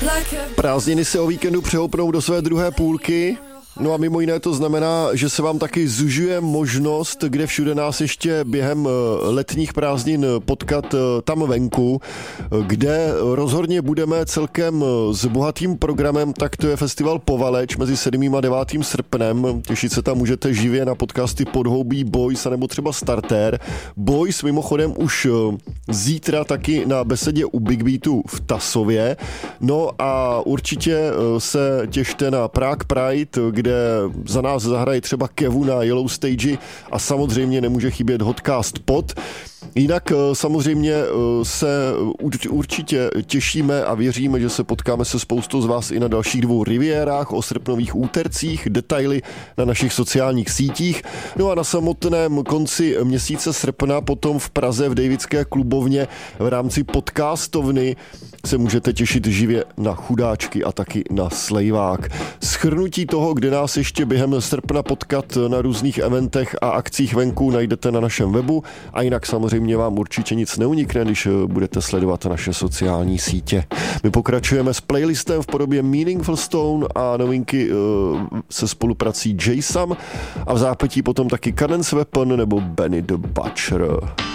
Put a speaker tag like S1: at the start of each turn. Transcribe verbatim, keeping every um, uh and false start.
S1: Prázdniny se o víkendu přehoupnou do své druhé půlky. No a mimo jiné to znamená, že se vám taky zužuje možnost, kde všude nás ještě během letních prázdnin potkat tam venku, kde rozhodně budeme celkem s bohatým programem, tak to je festival Povaleč mezi sedmým a devátým srpnem. Těšit se tam můžete živě na podcasty Podhoubí, Boys nebo třeba Starter. Boys mimochodem už zítra taky na besedě u Big Beatu v Tasově. No a určitě se těšte na Prague Pride, kde za nás zahrají třeba Kevu na Yellow Stage a samozřejmě nemůže chybět Hotcast Pod. Jinak samozřejmě se určitě těšíme a věříme, že se potkáme se spoustou z vás i na dalších dvou rivierách o srpnových útercích, detaily na našich sociálních sítích. No a na samotném konci měsíce srpna potom v Praze v Davidské klubovně v rámci podcastovny se můžete těšit živě na chudáčky a taky na slejvák. Shrnutí toho, kde nás ještě během srpna potkat na různých eventech a akcích venku, najdete na našem webu a jinak samozřejmě vám určitě nic neunikne, když budete sledovat naše sociální sítě. My pokračujeme s playlistem v podobě Meaningful Stone a novinky se spoluprací J-Sam a v zápětí potom taky Cadence Weapon nebo Benny the Butcher.